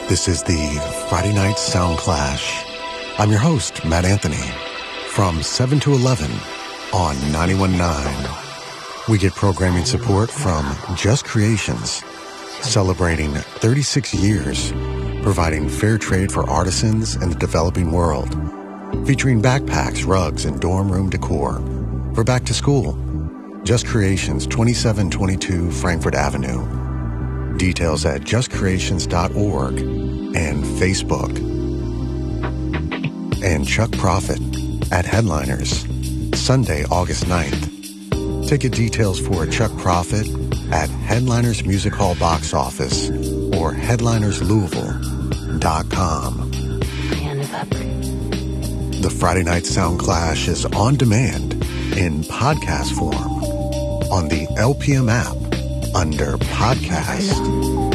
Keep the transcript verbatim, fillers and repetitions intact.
This is the Friday Night Sound Clash. I'm your host, Matt Anthony, from seven to eleven on ninety-one point nine. We get programming support from Just Creations, celebrating thirty-six years, providing fair trade for artisans in the developing world, featuring backpacks, rugs, and dorm room decor for back to school. Just Creations, twenty-seven twenty-two Frankfurt Avenue. Details at just creations dot org and Facebook. And Chuck Prophet at Headliners, Sunday, August ninth. Ticket details for Chuck Prophet at Headliners Music Hall box office or headliners louisville dot com. The Friday Night Sound Clash is on demand in podcast form on the L P M app under podcast.